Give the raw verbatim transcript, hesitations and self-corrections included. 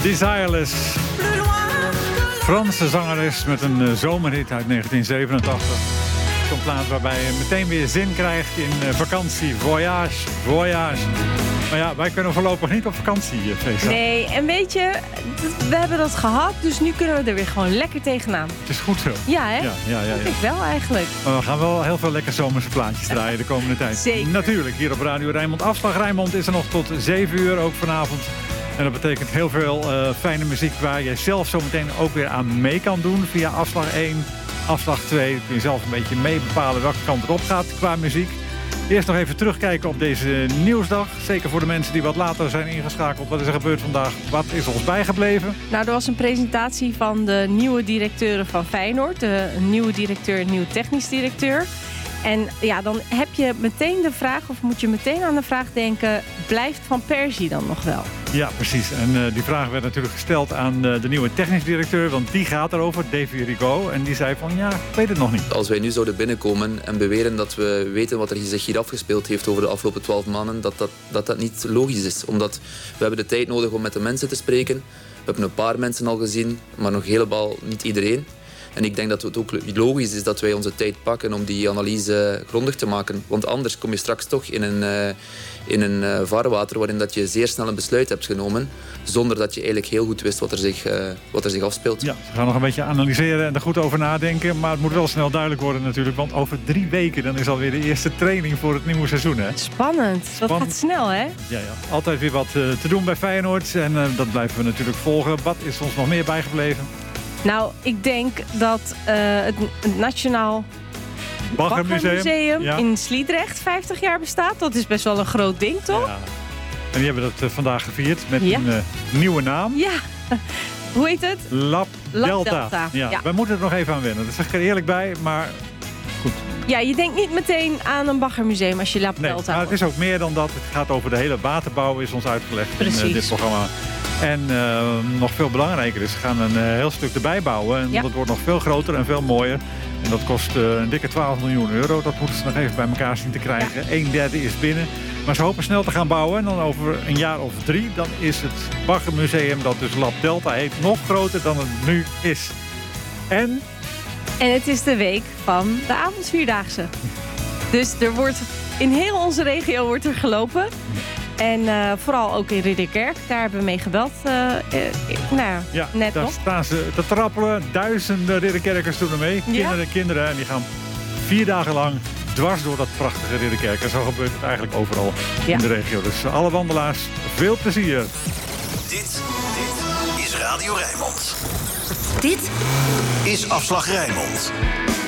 Desireless. Franse zangeres met een uh, zomerhit uit negentien zevenentachtig. Zo'n plaat waarbij je meteen weer zin krijgt in uh, vakantie. Voyage, voyage. Maar ja, wij kunnen voorlopig niet op vakantie, uh, Fesa. Nee, en weet je, we hebben dat gehad, dus nu kunnen we er weer gewoon lekker tegenaan. Het is goed zo. Ja, hè? Ja, ja, ja, ja. Ik wel eigenlijk. Maar we gaan wel heel veel lekker zomerse plaatjes draaien de komende tijd. Zeker. Natuurlijk, hier op Radio Rijnmond. Afslag Rijnmond is er nog tot zeven uur, ook vanavond. En dat betekent heel veel uh, fijne muziek waar je zelf zo meteen ook weer aan mee kan doen. Via afslag één, afslag twee. Kun je zelf een beetje mee bepalen welke kant het op gaat qua muziek. Eerst nog even terugkijken op deze nieuwsdag. Zeker voor de mensen die wat later zijn ingeschakeld. Wat is er gebeurd vandaag? Wat is ons bijgebleven? Nou, er was een presentatie van de nieuwe directeuren van Feyenoord. De nieuwe directeur en nieuwe technisch directeur. En ja, dan heb je meteen de vraag, of moet je meteen aan de vraag denken, blijft Van Persie dan nog wel? Ja, precies. En uh, die vraag werd natuurlijk gesteld aan uh, de nieuwe technisch directeur, want die gaat erover, Davy Rigaud. En die zei van, ja, ik weet het nog niet. Als wij nu zouden binnenkomen en beweren dat we weten wat er zich hier afgespeeld heeft over de afgelopen twaalf maanden, dat dat, dat dat niet logisch is. Omdat we hebben de tijd nodig om met de mensen te spreken. We hebben een paar mensen al gezien, maar nog helemaal niet iedereen. En ik denk dat het ook logisch is dat wij onze tijd pakken om die analyse grondig te maken. Want anders kom je straks toch in een, uh, in een uh, vaarwater waarin dat je zeer snel een besluit hebt genomen, zonder dat je eigenlijk heel goed wist wat er zich, uh, wat er zich afspeelt. Ja, we gaan nog een beetje analyseren en er goed over nadenken. Maar het moet wel snel duidelijk worden natuurlijk. Want over drie weken dan is alweer de eerste training voor het nieuwe seizoen. Hè? Spannend. Dat Spannend. gaat snel, hè? Ja, ja. Altijd weer wat uh, te doen bij Feyenoord. En uh, dat blijven we natuurlijk volgen. Wat is ons nog meer bijgebleven? Nou, ik denk dat uh, het, het Nationaal Baggermuseum Baggermuseum ja. in Sliedrecht vijftig jaar bestaat. Dat is best wel een groot ding, toch? Ja. En die hebben dat uh, vandaag gevierd met Ja. een uh, nieuwe naam. Ja. Hoe heet het? Lab, Lab Delta. Delta. Ja. Ja. Wij moeten er nog even aan wennen. Dat zeg ik er eerlijk bij, maar goed. Ja, je denkt niet meteen aan een baggermuseum als je Lab Nee, Delta maar het hoort. is ook meer dan dat. Het gaat over de hele waterbouw, is ons uitgelegd Precies. in uh, dit programma. En uh, nog veel belangrijker is, ze gaan een uh, heel stuk erbij bouwen. En Ja. dat wordt nog veel groter en veel mooier. En dat kost uh, een dikke twaalf miljoen euro. Dat moeten ze nog even bij elkaar zien te krijgen. Ja. Een derde is binnen. Maar ze hopen snel te gaan bouwen. En dan over een jaar of drie, dan is het Baggermuseum, dat dus Lab Delta heet, nog groter dan het nu is. En... En het is de week van de avondvierdaagse. Dus er wordt in heel onze regio wordt er gelopen. En uh, vooral ook in Ridderkerk. Daar hebben we mee gebeld. Uh, uh, nou, Ja, net daar nog. staan ze te trappelen. Duizenden Ridderkerkers doen er mee. Kinderen en kinderen. En die gaan vier dagen lang dwars door dat prachtige Ridderkerk. En zo gebeurt het eigenlijk overal Ja. in de regio. Dus alle wandelaars, veel plezier. Dit, dit is Radio Rijnmond. Dit Is Afslag Rijnmond.